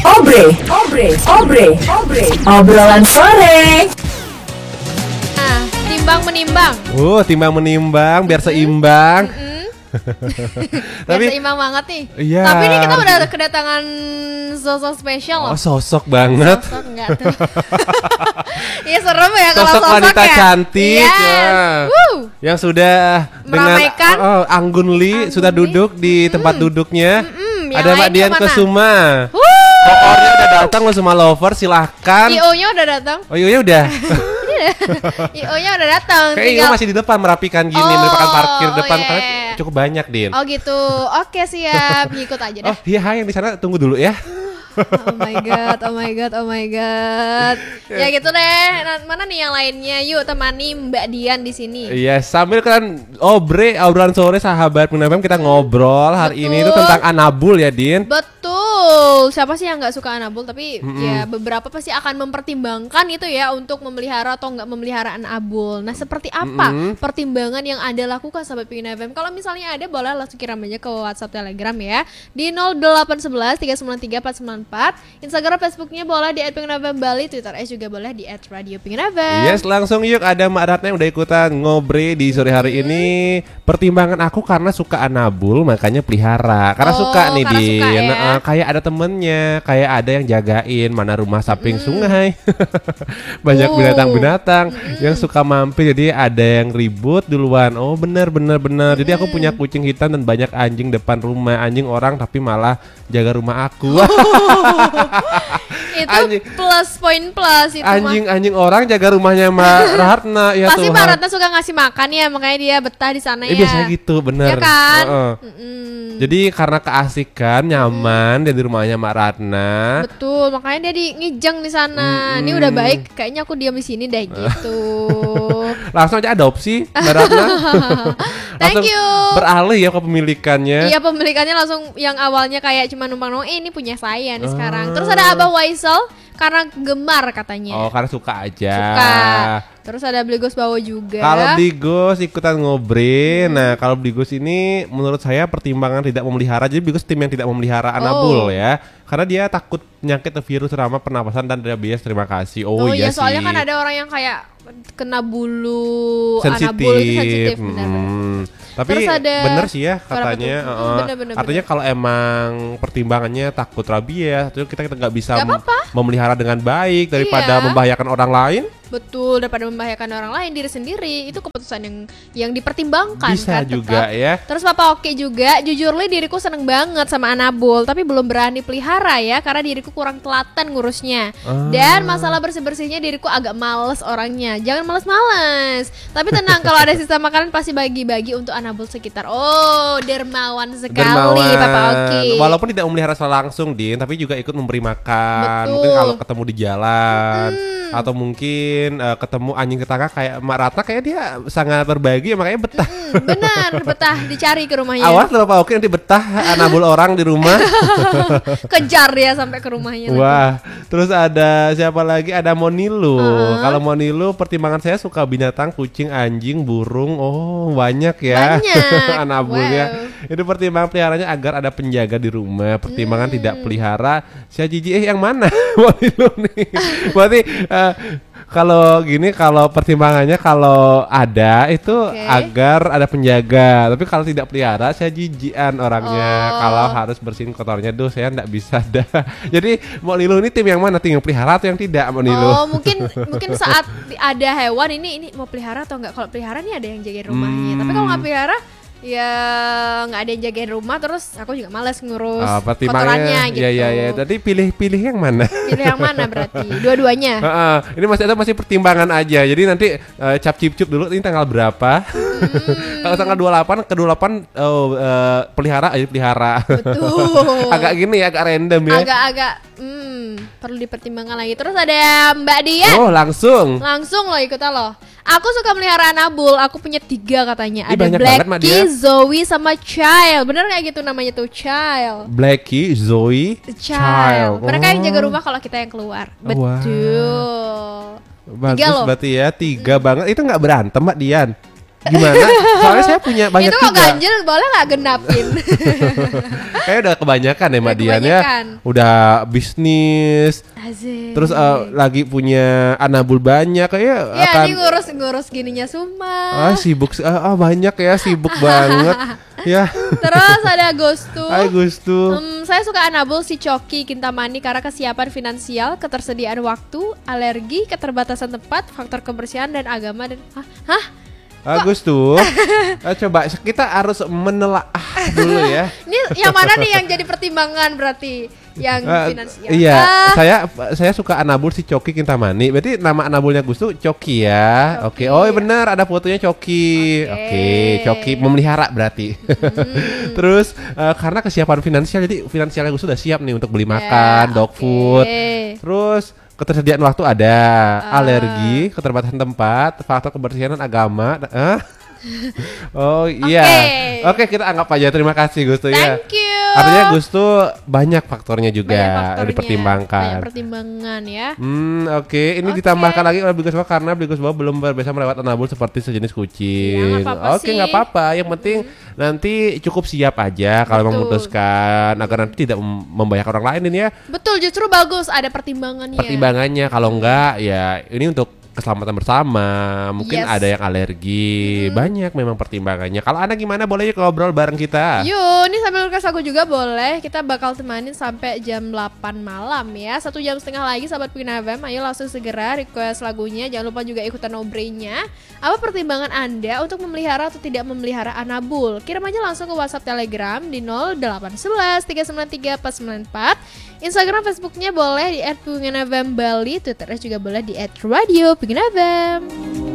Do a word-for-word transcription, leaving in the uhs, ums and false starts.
Obre, obre, obre, obre, obrolan sore. Nah, timbang menimbang. Uh, timbang menimbang biar seimbang. Biar Tapi seimbang banget nih. iya. Tapi ini kita udah kedatangan sosok spesial loh. Oh, sosok banget. Sosok enggak tuh. Iya serem ya kalau Sosok sosok wanita ya. cantik Yes. ya. Woo. Yang sudah Meramaikan. dengan oh, Anggun Lee Anggun sudah Lee. duduk di tempat duduknya. Mm-mm, yang Ada Mbak lainnya Dian mana? Kusuma. Wuh. Kokornya udah datang lo semua lover, silahkan. I O-nya udah datang. Oh iya udah. I O-nya udah datang. Kayak Iyo masih di depan merapikan gini, Oh, merapikan parkir oh depan iya, karena iya. cukup banyak, Din. Oh gitu. Oke siap. Ngikut aja deh. Oh iya, hai yang di sana tunggu dulu ya. Oh my god, oh my god, oh my god. Ya gitu deh. Nah, mana nih yang lainnya? Yuk temani Mbak Dian di sini. Iya, sambil kan obre obrolan sore sahabat Penabam kita ngobrol hari ini itu Betul. tentang anabul ya, Din. Betul. Siapa sih yang nggak suka anabul? Tapi ya beberapa pasti akan mempertimbangkan itu ya untuk memelihara atau nggak memelihara anabul. Nah, seperti apa Mm-mm. pertimbangan yang Anda lakukan sahabat Pingin F M? Kalau misalnya ada boleh langsung kirim aja ke WhatsApp Telegram ya di nol delapan satu satu tiga sembilan tiga empat sembilan empat. Instagram, Facebooknya boleh di et pingin f m bali, Twitter S juga boleh di et radio pingin f m. Yes, langsung yuk ada Mbak Ratna yang udah ikutan ngobre di sore hari ini. Pertimbangan aku karena suka anabul makanya pelihara. Karena Oh, suka nih, karena Din. suka ya. Nah, eh, kayak ada temennya, kayak ada yang jagain mana rumah samping sungai. Banyak Oh. binatang-binatang yang suka mampir, jadi ada yang ribut duluan. Oh, bener bener bener. Jadi aku punya kucing hitam dan banyak anjing depan rumah. Anjing orang tapi malah jaga rumah aku. Itu Anjing. plus poin plus itu mah. Anjing-anjing orang jaga rumahnya Mbak Ratna ya Pasti Tuhan. Mbak Ratna suka ngasih makan ya, makanya dia betah di sana Eh, ya. biasanya gitu, bener. Ya kan? Heeh. Mm-mm. Jadi karena keasikan, nyaman dia di rumahnya Mbak Ratna. Betul, makanya dia di ngijeng di sana. Ini udah baik, kayaknya aku diam di sini deh gitu. Langsung aja adopsi Mbak Ratna. Thank Langsung you. beralih ya kepemilikannya. Iya, pemilikannya langsung yang awalnya kayak cuma numpang numpang, eh ini punya saya nih Ah. sekarang. Terus ada Abah Waisel karena gemar katanya. Oh, karena suka aja. Suka. Terus ada Bligos Bawo juga. Kalau Bligos ikutan ngobrol. Nah, kalau Bligos ini menurut saya pertimbangan tidak memelihara. Jadi Bligos tim yang tidak memelihara Oh. anabul ya. Karena dia takut penyakit virus selama pernapasan dan rabies. Terima kasih. Oh, Oh iya, iya soalnya sih. kan ada orang yang kayak kena bulu sensitif. anabul itu sensitif benar. Hmm. Tapi Terus ada bener sih ya Kenapa katanya. tuh? Hmm, uh, bener, bener, artinya kalau emang pertimbangannya takut rabies, itu kita kita nggak bisa Nggak mem- apa-apa. memelihara dengan baik daripada Iya. membahayakan orang lain. Betul, daripada membahayakan orang lain, diri sendiri. Itu keputusan yang yang dipertimbangkan Bisa kan, juga tetap. ya. Terus Papa Oke juga, jujur li diriku seneng banget sama anabul, tapi belum berani pelihara ya karena diriku kurang telaten ngurusnya. Ah. Dan masalah bersih-bersihnya diriku agak males orangnya. Jangan males-males. Tapi tenang, kalau ada sisa makanan pasti bagi-bagi untuk anabul sekitar. Oh, dermawan sekali Dermawan. Papa Oke. Walaupun tidak memelihara secara langsung, Din, tapi juga ikut memberi makan. Betul. Mungkin kalau ketemu di jalan atau mungkin eh, ketemu anjing tetangga kayak Mbak Ratna, kayak dia sangat berbagi makanya betah. Hmm, benar, betah dicari ke rumahnya. Awas loh Pak Oki nanti betah anabul orang di rumah. Kejar dia sampai ke rumahnya. nanti. Wah, terus ada siapa lagi? Ada Monilu. Uh-huh. Kalau Monilu, pertimbangan saya suka binatang, kucing, anjing, burung. Oh, banyak ya. Banyak. Anabulnya. Wow. Itu pertimbangan peliharanya agar ada penjaga di rumah. Pertimbangan tidak Hmm. pelihara. Saya jijik eh yang mana? Monilu nih. Berarti eh, kalau gini, kalau pertimbangannya kalau ada itu Oke. agar ada penjaga. Tapi kalau tidak pelihara, saya jijian orangnya. Oh. Kalau harus bersihin kotornya, duh saya nggak bisa dah. Jadi Mbak Nilu ini tim yang mana? Tim yang pelihara atau yang tidak, Mbak Nilu? Oh, mungkin mungkin saat di- ada hewan ini ini mau pelihara atau enggak? Kalau pelihara nih ada yang jagain rumahnya. Hmm. Tapi kalau nggak pelihara ya nggak ada yang jagain rumah, terus aku juga malas ngurus Ah, kotorannya gitu. Iya iya iya. Tadi pilih-pilih yang mana? Pilih yang mana berarti? Dua-duanya. Heeh, ini masih ada masih pertimbangan aja. Jadi nanti eh, cap cip cup dulu ini tanggal berapa? Hmm. Kalau tanggal dua puluh delapan ke dua puluh delapan oh, eh, pelihara aja pelihara. Betul. Agak gini ya, agak random ya. Agak-agak hmm, perlu dipertimbangkan lagi. Terus ada Mbak Dian. Oh, langsung. Langsung loh ikutan loh. Aku suka melihara anabul. Aku punya tiga katanya. Ih, Ada banyak banget, Mbak Blackie, Dian. Zoe, sama Child. Bener kayak gitu namanya tuh, Child. Blackie, Zoe, Child. Mereka yang Oh. jaga rumah kalau kita yang keluar. Oh, wow. Betul. Bagus Tiga loh. berarti ya, tiga banget. Itu nggak berantem, Mbak Dian? Gimana? Soalnya saya punya banyak Itu kok juga. ganjil boleh nggak genapin? Kayaknya udah kebanyakan ya Mbak Udah Dian ya. kebanyakan. Udah bisnis. Asik. Terus eh, lagi punya anabul banyak kayak ya akan ini ngurus-ngurus gininya semua. ah sibuk ah, ah, banyak ya sibuk banget ya. Terus ada Gustu. Hai Gustu. Hmm, saya suka Anabul si Coki Kintamani karena kesiapan finansial, ketersediaan waktu, alergi, keterbatasan tempat, faktor kebersihan dan agama dan hah? Hah? Bagus tuh. Eh, coba kita harus menelaah dulu ya. Ini yang mana nih yang jadi pertimbangan berarti? Yang Eh, finansial. iya, Ah, saya saya suka Anabul si Coki Kintamani. Berarti nama Anabulnya Gus tuh Coki ya. Coki. Oke. Oh, iya benar ada fotonya Coki. Oke. Oke, Coki memelihara berarti. Hmm. Terus eh, karena kesiapan finansial jadi finansialnya Gus sudah siap nih untuk beli Ya, makan, dog oke. food. Terus ketersediaan waktu ada, Ah. alergi, keterbatasan tempat, faktor kebersihan dan agama. Ah? Oh iya. Oke, kita anggap aja terima kasih Gus tuh ya. Thank you. Artinya Gus tuh banyak faktornya juga Banyak faktornya, dipertimbangkan. Banyak pertimbangan ya. Hmm, oke. Ini Oke. ditambahkan lagi oleh Bligoswa karena Bligoswa belum biasa melewat Anabul seperti sejenis kucing. Iya, nggak apa-apa Oke, sih. nggak apa-apa. Yang penting nanti cukup siap aja kalau Betul. memutuskan agar nanti tidak mem- membahayakan orang lain ini ya. Betul, justru bagus ada pertimbangannya. Pertimbangannya kalau enggak ya ini untuk keselamatan bersama. Mungkin Yes. ada yang alergi. Banyak memang pertimbangannya. Kalau Anda gimana boleh yuk ngobrol bareng kita. Yuk, ini sambil request lagu juga boleh. Kita bakal temanin sampai jam delapan malam ya. Satu jam setengah lagi sahabat Pin F M. Ayo langsung segera request lagunya. Jangan lupa juga ikutan obrenya. Apa pertimbangan Anda untuk memelihara atau tidak memelihara Anabul? Kirim aja langsung ke WhatsApp Telegram di nol delapan satu satu tiga sembilan tiga empat sembilan empat. Instagram, Facebooknya boleh di et pingin f m bali. Twitternya juga boleh di et radio pingin f m.